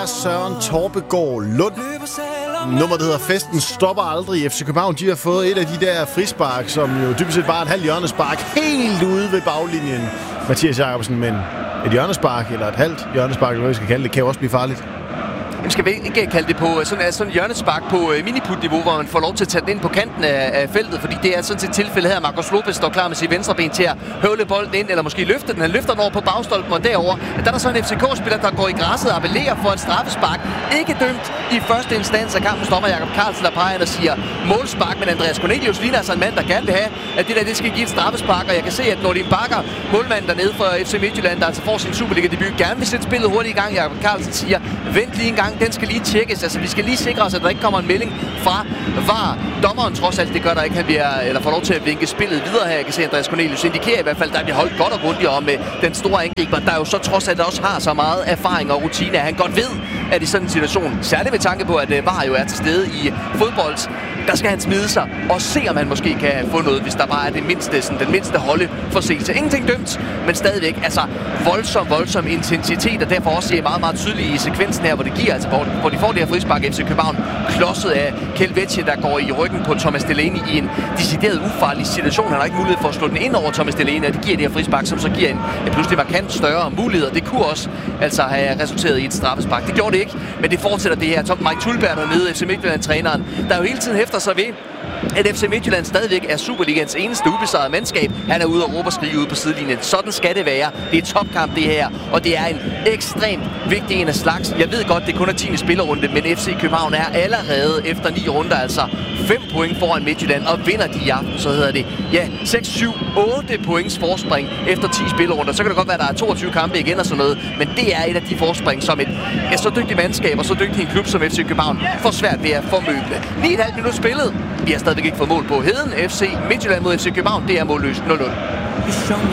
er Søren Torpegaard Lund. Nummeret hedder Festen stopper aldrig. FC København, de har fået et af de der frispark, som jo dybest set bare et halvt hjørnespark helt ude ved baglinjen. Mathias Jacobsen, men et hjørnespark eller et halvt hjørnespark, eller hvad vi skal kalde det, kan jo også blive farligt. Vi skal ikke kalde det på sådan hjørnespark på miniput-niveau, hvor man får lov til at tage den ind på kanten af feltet, fordi det er sådan set tilfældet her. Marcos Lopez står klar med sit venstre ben til at høvle bolden ind, eller måske løfte den. Han løfter den over på bagstolpen, og derover der er der så en FCK-spiller, der går i græsset og appellerer for et straffespark. Ikke dømt i første instans af kampen. Stopper Jakob Carlsen, der peger og siger målspark, men Andreas Cornelius ligner altså en mand, der gerne vil have, at det skal give et straffespark. Og jeg kan se, at Nordin Bakker, målmanden dernede for FC Midtjylland, der altså får sin Superliga-debut, gerne vil sætte spillet hurtigt i gang. Jakob Carlsen siger, vent lige en gang, den skal lige tjekkes. Altså, vi skal lige sikre os, at der ikke kommer en melding fra VAR. Dommeren trods alt, det gør der ikke. Han får lov til at vinke spillet videre her. Jeg kan se, at Andreas Cornelius indikerer i hvert fald, der bliver holdt godt og grundigt om med den store angriber, der jo så trods alt også har så meget erfaring og rutine, at han godt ved, at i sådan en situation, særligt med tanke på, at VAR jo er til stede i fodbold, der skal han smide sig og se, om han måske kan få noget, hvis der bare er den mindste holdeforseelse. Ingenting dømt, men stadigvæk altså voldsom intensitet, og derfor også meget, meget tydeligt i sekvensen her, hvor det giver, altså hvor de får det her frispark FC København, klodset af Kelvetje, der går i ryggen på Thomas Delaney i en decideret ufarlig situation. Han har ikke mulighed for at slå den ind over Thomas Delaney, og det giver det her frispark, som så giver en pludselig markant større mulighed. Det kunne også altså have resulteret i et straffespark. Det gjorde det ikke, men det fortsætter det her. Mike Tulberg dernede, FC Midtjylland-træneren, der jo hele tiden hæfter sig ved, at FC Midtjylland stadigvæk er Superligans eneste ubesejrede mandskab. Han er ude og råbe og skrige ude på sidelinjen. Sådan skal det være. Det er topkamp det her, og det er en ekstremt vigtig en af slags. Jeg ved godt, det kun er 10. spillerunde, men FC København er allerede efter 9 runder, altså 5 point foran Midtjylland, og vinder de i aften, så hedder det 6, 7, 8 points forspring efter 10 spillerrunder. Så kan det godt være, at der er 22 kampe igen og sådan noget, men det er et af de forspring, som et så dygtigt mandskab og så dygtig en klub som FC København får svært ved at formøble. 9,5 minutter spillet. Vi har stadigvæk ikke fået mål på Heden. FC Midtjylland mod FC København, det er målløst 0-0.